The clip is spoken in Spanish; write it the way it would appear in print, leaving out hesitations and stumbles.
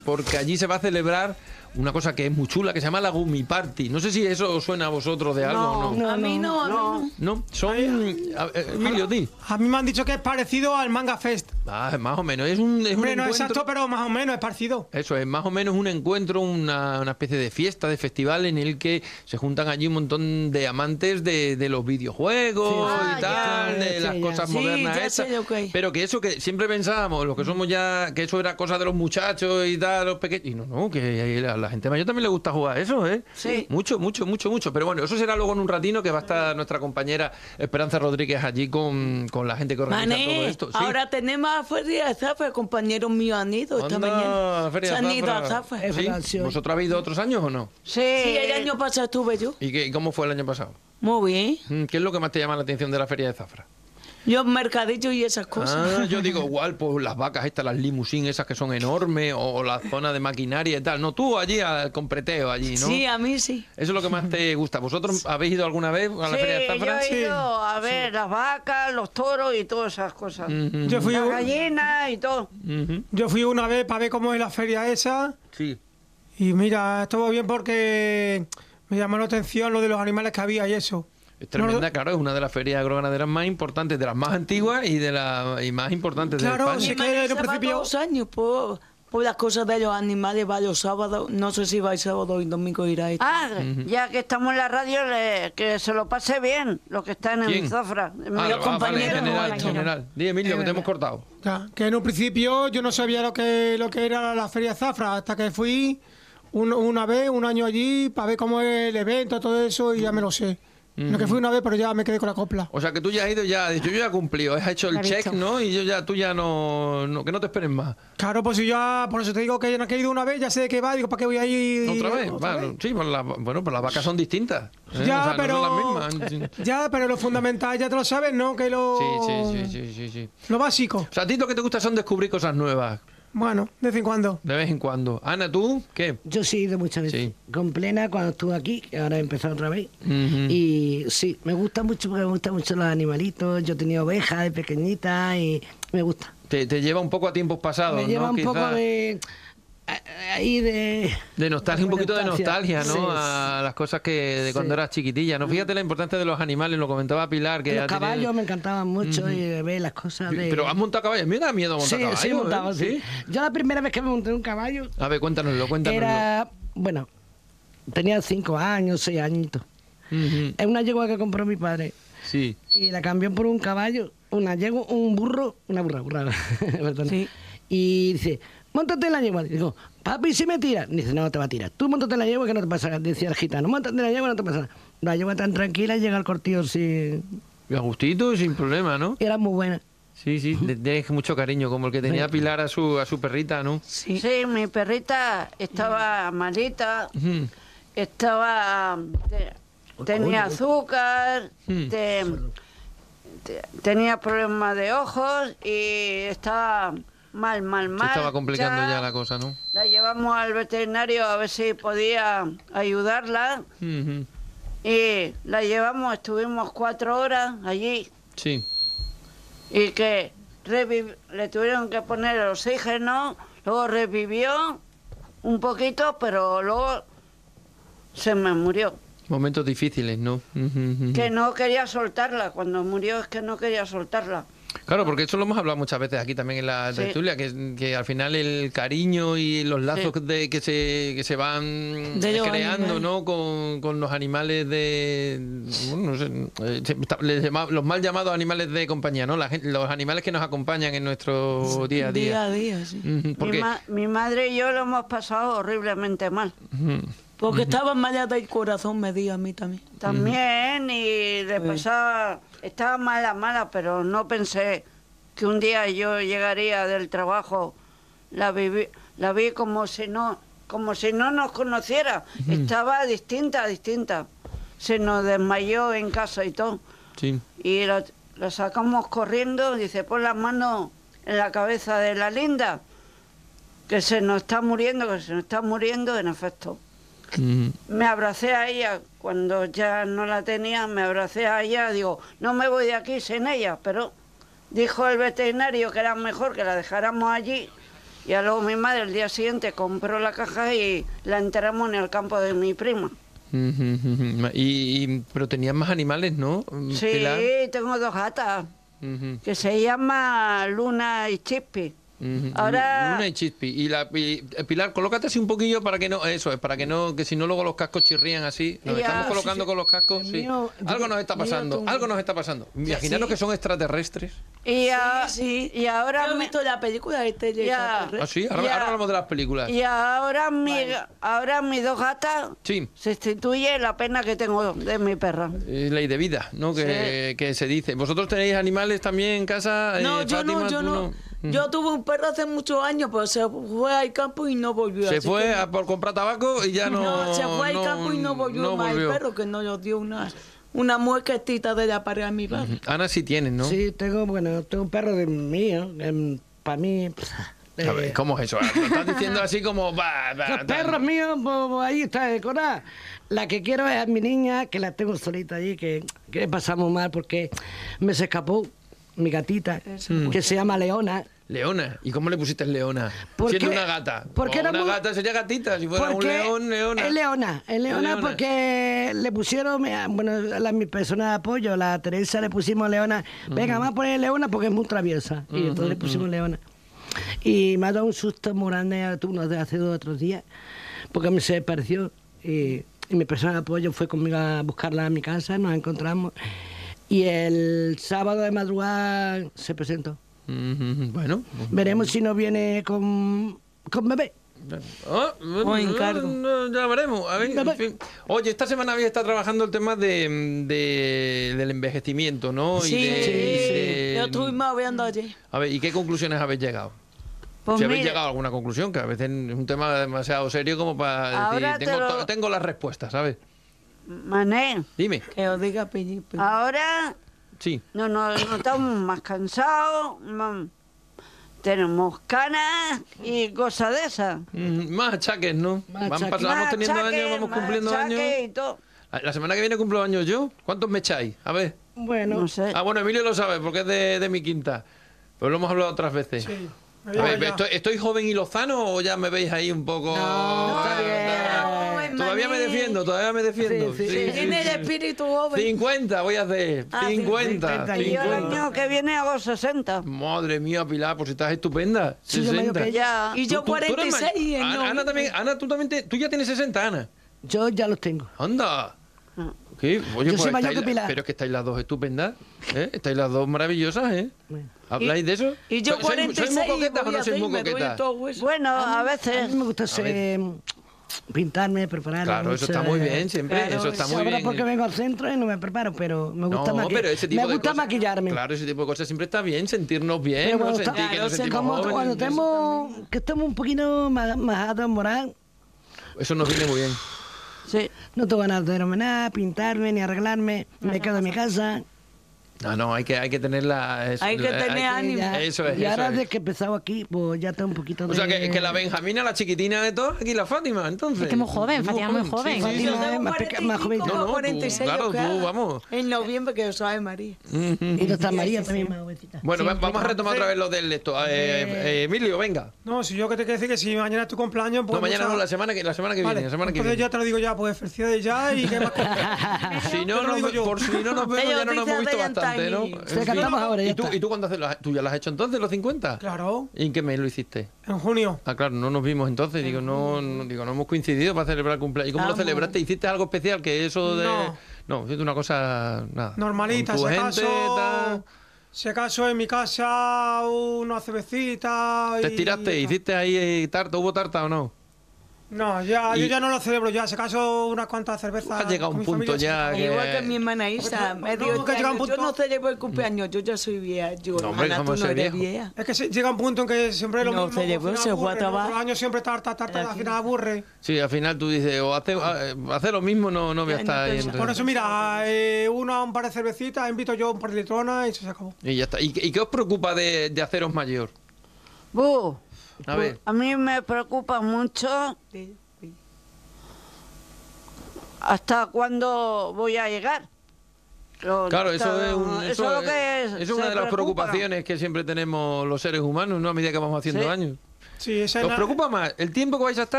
Porque allí se va a celebrar una cosa que es muy chula, que se llama la Gumi Party. No sé si eso os suena a vosotros de algo o no. No, a mí no. ¿No? Son... Emilio, di. A mí me han dicho que es parecido al Manga Fest. Más o menos. Es un Hombre, no encuentro... es exacto, pero más o menos es parecido. Eso es, más o menos un encuentro, una especie de fiesta, de festival en el que se juntan allí un montón de amantes de los videojuegos y tal, de las cosas modernas estas. Pero que eso que siempre pensábamos, los que somos ya, que eso era cosa de los muchachos y tal, los pequeños. Y no, que a la gente mayor también le gusta jugar eso, ¿eh? Sí. Mucho. Pero bueno, eso será luego en un ratino, que va a estar nuestra compañera Esperanza Rodríguez allí con la gente que organiza todo esto. ¿Sí? Ahora tenemos a Feria de Zafra, compañeros míos han ido esta mañana. Feria se han de ido a Zafra. Zafra. ¿Sí? ¿Vosotros habéis ido otros años o no? Sí, el año pasado estuve yo. ¿Y cómo fue el año pasado? Muy bien. ¿Qué es lo que más te llama la atención de la Feria de Zafra? Yo mercadillo y esas cosas. Yo digo igual, pues las vacas estas, las limusín esas que son enormes, o la zona de maquinaria y tal. No, tú allí al compreteo allí, ¿no? Sí, a mí sí. Eso es lo que más te gusta. ¿Vosotros habéis ido alguna vez a la Feria de Zafra? Yo he ido a ver las vacas, los toros y todas esas cosas. Yo fui Las gallinas y todo. Yo fui una vez para ver cómo es la feria esa. Sí. Y mira, estuvo bien porque me llamó la atención lo de los animales que había y eso. Es tremenda, claro, es una de las ferias agroganaderas más importantes, de las más antiguas y más importantes de Claro, España. sí que en un Se va principio... 2 años por las cosas de los animales, varios sábados. No sé si va el sábado y domingo irá esto. Ya que estamos en la radio, que se lo pase bien, los que están ¿Quién? en Zafra. los compañeros vale, en general. Di, Emilio, que te hemos cortado. Ya, que en un principio yo no sabía lo que era la feria Zafra, hasta que fui una vez, un año allí, para ver cómo es el evento, todo eso, y ya me lo sé. No que fui una vez, pero ya me quedé con la copla. O sea, que tú ya has ido, ya has dicho, yo ya he cumplido, has hecho el check, ¿no? Y tú ya no, que no te esperes más. Claro, pues si ya, por eso te digo que ya no he ido una vez, ya sé de qué va, digo, ¿para qué voy a ir? ¿Otra vez? Bueno, sí, pues pues las vacas son distintas. Ya, O sea, pero... no son las mismas. Ya, pero lo fundamental ya te lo sabes, ¿no? Que lo... Sí. Lo básico. O sea, a ti lo que te gusta son descubrir cosas nuevas. Bueno, de vez en cuando. De vez en cuando. Ana, ¿tú qué? Yo sí he ido muchas veces. Sí. Con Plena, cuando estuve aquí, que ahora he empezado otra vez. Ujú. Y sí, me gusta mucho porque me gustan mucho los animalitos. Yo he tenido ovejas de pequeñita y me gusta. Te lleva un poco a tiempos pasados, Me lleva ¿no? un Quizá poco de... ahí de... de nostalgia, un poquito de nostalgia, ¿no? Sí. A las cosas que de cuando eras chiquitilla, ¿no? Fíjate la importancia de los animales, lo comentaba Pilar, que Los ya tiene- caballos me encantaban mucho y de ver las cosas de... Pero has montado caballo, a mí me da miedo montar Sí, caballo. sí, he montado, ¿eh? sí. Yo la primera vez que me monté en un caballo A ver, cuéntanoslo. era... Bueno, tenía 5 años, 6 añitos. Ujú. Es una yegua que compró mi padre. Sí. Y la cambió por un caballo, una yegua, un burro, una burra, perdón. Sí. Y dice, móntate en la yegua. Digo, papi, si me tira. Dice, no te va a tirar. Tú móntate en la yegua que no te pasa nada. Decía el gitano, móntate en la yegua no te pasa nada. La yegua tan tranquila llega al cortillo sin... Y a gustito y sin problema, ¿no? Y era muy buena. Sí, le tienes mucho cariño, como el que tenía Pilar a su perrita, ¿no? Sí. Sí, mi perrita estaba malita, Ujú. tenía azúcar, Mm. tenía problemas de ojos y estaba mal. Se estaba complicando ya la cosa, ¿no? La llevamos al veterinario a ver si podía ayudarla Ujú. y la llevamos, estuvimos 4 horas allí Sí. y que le tuvieron que poner el oxígeno, luego revivió un poquito, pero luego se me murió. Momentos difíciles, ¿no? Ujú. Que no quería soltarla, cuando murió es que no quería soltarla. Claro, porque eso lo hemos hablado muchas veces aquí también en la Sí. tertulia, que al final el cariño y los lazos que se van De los creando, animales. ¿no? Con los animales bueno, no sé, los mal llamados animales de compañía, ¿no? Los animales que nos acompañan en nuestro día a día. Día a día, sí. Ujú, porque, Mi madre y yo lo hemos pasado horriblemente mal. ujú, Porque estaba mala del corazón, me di a mí también. También, y le pasaba, estaba mala, pero no pensé que un día yo llegaría del trabajo, la vi como si no nos conociera. Estaba distinta. Se nos desmayó en casa y todo. sí. Y la sacamos corriendo, dice, pon las manos en la cabeza de la Linda, que se nos está muriendo, en efecto. Ujú. Me abracé a ella, cuando ya no la tenía, me abracé a ella, digo, no me voy de aquí sin ella, pero dijo el veterinario que era mejor que la dejáramos allí Y luego mi madre el día siguiente compró la caja y la enterramos en el campo de mi prima. Pero tenías más animales, ¿no, Sí, Pilar? tengo 2 gatas que se llaman Luna y Chispi. Ahora... Luna y Chispi. Pilar, colócate así un poquillo para que no... Eso es, para que no... Que si no luego los cascos chirrían así. Nos estamos colocando con los cascos, sí. Algo nos está pasando, algo nos está pasando. Imaginaros que son extraterrestres. Y ahora... Yo he visto la película de Ya. ¿Ah, sí? Ahora hablamos de las películas. Y ahora mis 2 gatas Sí. sustituye la pena que tengo de mi perra. Ley de vida, ¿no? Que se dice. ¿Vosotros tenéis animales también en casa? No, yo Fátima, no. ¿tú no? Yo tuve un perro hace muchos años, pero se fue al campo y no volvió. Se así fue que a por comprar tabaco y ya no... no, se fue al campo y no volvió más el perro, que no nos dio una muesquetita de la pared a mi padre. Ana sí tienes, ¿no? Sí, tengo un perro de mío, para mí... A ver, ¿cómo es eso? Lo estás diciendo así como... Los perros míos, pues, ahí está decorada. La que quiero es a mi niña, que la tengo solita allí, que pasamos mal porque me se escapó mi gatita, que se llama Leona. Leona. ¿Y cómo le pusiste Leona? Porque- Siendo una gata. porque O era una muy- gata sería gatita. Si fuera un Porque león, Leona. Es Leona Leona. porque le pusieron, bueno, mi persona de apoyo, la Teresa, le pusimos Leona. Venga, vamos a poner Leona porque es muy traviesa. Y entonces le pusimos Leona. Y me ha dado un susto muy grande hace 2 o 3 días, porque me se desapareció. Y mi persona de apoyo fue conmigo a buscarla a mi casa, nos encontramos. Y el sábado de madrugada se presentó. Bueno. Veremos si no viene con bebé. O encargo. Ya veremos. A ver, en fin. Oye, esta semana había estado trabajando el tema del envejecimiento, ¿no? Sí, lo estuvimos hablando ayer. A ver, ¿y qué conclusiones habéis llegado? Pues Si habéis mira, llegado a alguna conclusión, que a veces es un tema demasiado serio como para Ahora decir, tengo las respuestas, ¿sabes? Mané, Dime. Que os diga Peñi. ahora Sí. no estamos más cansados, tenemos canas y cosas de esas. Más achaques, ¿no? Más achaques. Vamos teniendo Machaques, años, vamos cumpliendo años. machaques y todo. La semana que viene cumplo años yo. ¿Cuántos me echáis? A ver. Bueno, No sé. Ah, bueno, Emilio lo sabe porque es de mi quinta. Pero lo hemos hablado otras veces. Sí. A ver, ¿estoy joven y lozano o ya me veis ahí un poco...? está bien. Todavía me defiendo, Sí, sí. Tiene el espíritu joven. 50 voy a hacer. Ah, 50. Y yo el 50. año que viene hago 60. Madre mía, Pilar, pues estás estupenda. Sí, yo mayor 60. que ella. Ya. Y yo Tú eres 46 en Ana, noviembre. Ana también, Ana, tú ya tienes 60, Ana. yo ya los tengo. Anda. ¿Qué? Oye, Yo soy mayor estáis que Pilar. pero es que estáis las dos estupendas, ¿eh? Estáis las dos maravillosas, ¿eh? Bueno. ¿Habláis de eso? Y yo ¿Sois 46 muy coquetas o voy no a sois hacer, muy me duele coquetas? todo hueso. Bueno, a A veces. mí me gusta pintarme, prepararme. Claro, eso está muy bien, siempre. Claro, Eso está muy Ahora bien. porque vengo al centro y no me preparo, pero me gusta, No, pero ese tipo me de gusta cosas- maquillarme. Claro, ese tipo de cosas siempre está bien, sentirnos bien, Pero no cuando sentir que nos sentimos como jóvenes. cuando que estamos un poquito majados moral, Eso nos viene muy bien. Sí. no tengo ganas de hacerme nada, pintarme ni arreglarme, me quedo en mi casa. No, hay que tener la... Hay que tener ánimo. Ya. Eso es, Y ahora eso es. desde que he empezado aquí, pues ya está un poquito de... O sea, que la Benjamina, la chiquitina de todos, aquí la Fátima, entonces. Es que muy joven, Fátima es muy joven. Sí, Fátima sí. es más joven. No, no, tú, 46 claro, yo tú, creo. vamos. En noviembre, que lo sabe María. Y no está María también más jovencita. Bueno, vamos a retomar otra vez lo del esto. Emilio, venga. No, si yo que te quiero decir que si mañana es tu cumpleaños, pues... No, mañana no, la semana que Vale, viene. La semana que entonces viene. ya te lo digo ya, pues felicidades ya y que más cosas. Si no, Te lo digo yo. por si no nos vemos, ya no nos hemos visto bastante, ¿no? En Te fin. cantamos ahora, ya ¿Y tú, está. ¿Y tú cuándo haces? ¿Tú ya lo has hecho entonces, los 50? Claro, ¿Y en qué mes lo hiciste? en junio. Ah, claro, no nos vimos entonces. Digo, no hemos coincidido para celebrar el cumpleaños. ¿Y cómo lo Vamos. celebraste? ¿Hiciste algo especial? Que eso de... No. No, hiciste una cosa... Nada. Normalita, Con tu si gente, acaso... tal. Si acaso en mi casa una cervecita y... ¿Te estiraste? ¿Hiciste ahí tarta? ¿Hubo tarta o no? No, ya, Y- yo ya no lo celebro ya. Si acaso unas cuantas cervezas... Ha llegado con un mi punto familia, ya sí. que- Igual que mi hermana Isa, me dio no, que llega un yo punto- no celebro el cumpleaños, yo ya soy vieja. Yo, No, hombre, hermana, ¿cómo tú no ser eres viejo? vieja. Es que llega un punto en que siempre lo No, mismo. celebró, al final se fue a aburre, ¿no? trabajar. Por los años siempre tarta, al final aburre. Sí, al final tú dices, o hace lo mismo, no voy a Ya, estar ahí. entonces- Por eso, mira, un par de cervecitas, invito yo un par de litronas y eso se acabó. Y ya está. ¿Y qué os preocupa de haceros mayor? Bu, A ver. a mí me preocupa mucho hasta cuándo voy a llegar. Claro, eso es, eso es lo que eso es una de las preocupaciones que siempre tenemos los seres humanos, ¿no? A medida que vamos haciendo Sí. años. Sí, esa ¿Os preocupa más el tiempo que vais a estar